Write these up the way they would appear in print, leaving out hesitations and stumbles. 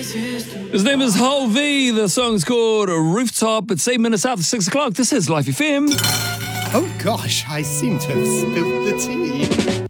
His name is Hull V. The song's called Rooftop. It's 8 minutes after 6 o'clock. This is Life FM. Oh gosh, I seem to have spilled the tea.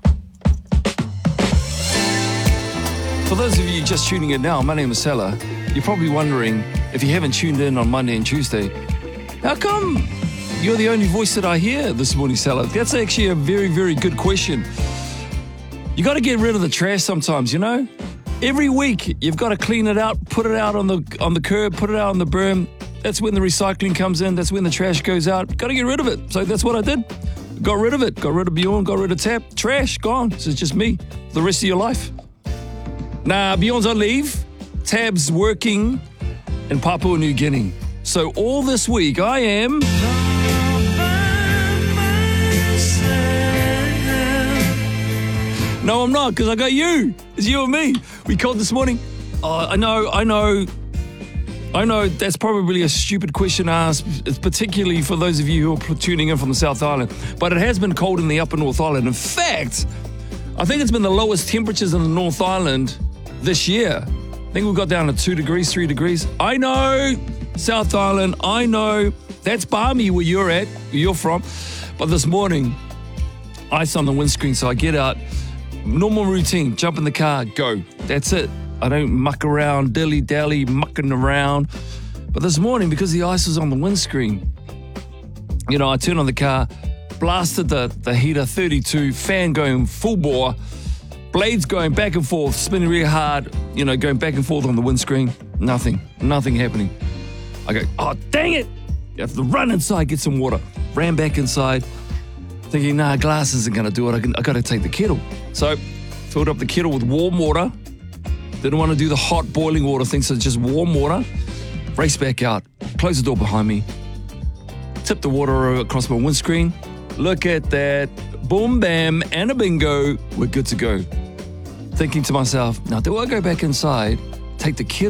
For those of you just tuning in now, my name is Sella. You're probably wondering, if you haven't tuned in on Monday and Tuesday, how come you're the only voice that I hear this morning, Sella? That's actually a very, very good question. You got to get rid of the trash sometimes, you know? Every week, you've got to clean it out, put it out on the curb, put it out on the berm. That's when the recycling comes in. That's when the trash goes out. Got to get rid of it. So that's what I did. Got rid of it. Got rid of Bjorn, got rid of Tab. Trash, gone. So it's just me for the rest of your life. Nah, Bjorn's on leave. Tab's working in Papua New Guinea. So all this week, I am... No, I'm not, because I got you. It's you and me. We called this morning. I know. That's probably a stupid question to ask. It's particularly for those of you who are tuning in from the South Island. But it has been cold in the upper North Island. In fact, I think it's been the lowest temperatures in the North Island this year. I think we got down to 2 degrees, 3 degrees. I know, South Island, I know. That's balmy where you're at, where you're from. But this morning, ice on the windscreen, so I get out. Normal routine, jump in the car, go. That's it. I don't muck around, dilly-dally, mucking around. But this morning, because the ice was on the windscreen, you know, I turned on the car, blasted the heater, 32, fan going full bore, blades going back and forth, spinning really hard, you know, going back and forth on the windscreen. Nothing happening. I go, oh, dang it. You have to run inside, get some water. Ran back inside, thinking, nah, glass isn't going to do it. I got to take the kettle. So, filled up the kettle with warm water. Didn't want to do the hot boiling water thing, so just warm water. Raced back out, closed the door behind me, tipped the water across my windscreen. Look at that. Boom, bam, and a bingo. We're good to go. Thinking to myself, now do I go back inside, take the kettle